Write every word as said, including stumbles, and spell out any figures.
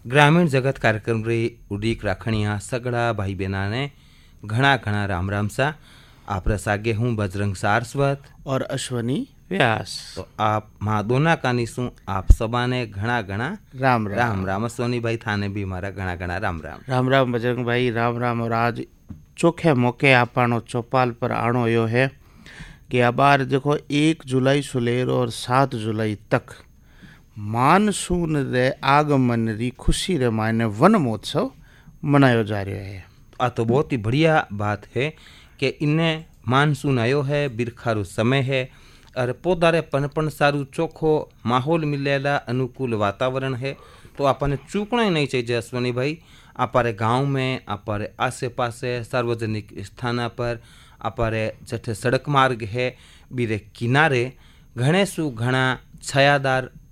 ग्रामीण जगत कार्यक्रम रे उड़ीक राखणिया सगड़ा भाई बहना ने घना घना राम राम सा। आप रसागे हूँ बजरंग सारस्वत और अश्वनी व्यास। तो आप माँ दोना कानी सु आप सबाने घना घना राम राम राम राम। अश्वनी भाई थाने भी हमारा घना घना राम राम राम राम बजरंग भाई राम राम। और आज चोखे मौके आपानो चौपाल पर आणो यो है कि आ बार देखो एक जुलाई सुलेर और सात जुलाई तक मानसून रे आगमन री खुशी रे मायने वन महोत्सव मनायो जा रहा है। आ तो बहुत ही बढ़िया बात है कि इन्हें मानसून आयो है, बिरखारू समय है और पौधारे पनपन सारू चोखो माहौल मिलेला अनुकूल वातावरण है। तो आपने चूकना ही नहीं चाहिए अश्वनी भाई। अपारे गांव में, अपारे आसे पासे सार्वजनिक स्थान पर, अपारे जठे सड़क मार्ग है बीरे किनारे घणे सु घना छायादार